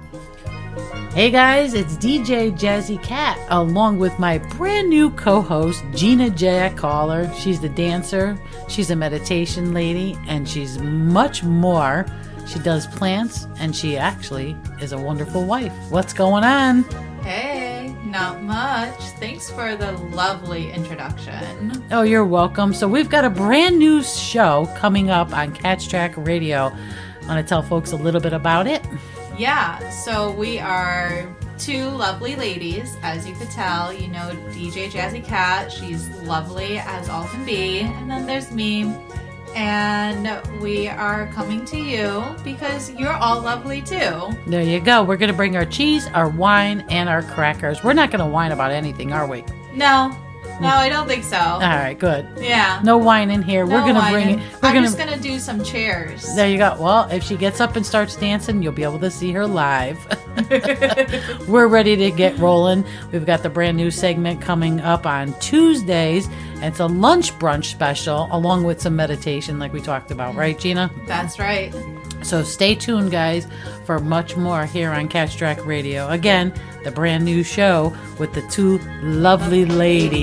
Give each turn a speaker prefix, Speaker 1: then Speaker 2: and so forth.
Speaker 1: Hey guys, it's DJ Jazzy Cat along with my brand new co-host Gina J. I call her. She's the dancer, she's a meditation lady, and she's much more. She does plants, and she actually is a wonderful wife. What's going on?
Speaker 2: Hey, not much. Thanks for the lovely introduction.
Speaker 1: Oh, you're welcome. So we've got a brand new show coming up on Catch Track Radio. Want to tell folks a little bit about it?
Speaker 2: Yeah, so we are two lovely ladies, as you could tell. You know DJ Jazzy Cat, she's lovely as all can be. And then there's me, and we are coming to you because you're all lovely too.
Speaker 1: There you go. We're going to bring our cheese, our wine, and our crackers. We're not going to whine about anything, are we?
Speaker 2: No, I don't think so.
Speaker 1: All right, good.
Speaker 2: Yeah.
Speaker 1: No wine in here. We're going to bring it.
Speaker 2: I'm just going to do some chairs.
Speaker 1: There you go. Well, if she gets up and starts dancing, you'll be able to see her live. We're ready to get rolling. We've got the brand new segment coming up on Tuesdays. It's a lunch brunch special along with some meditation like we talked about. Right, Gina?
Speaker 2: That's right.
Speaker 1: So stay tuned, guys, for much more here on Catch Track Radio. Again, the brand new show with the two lovely ladies.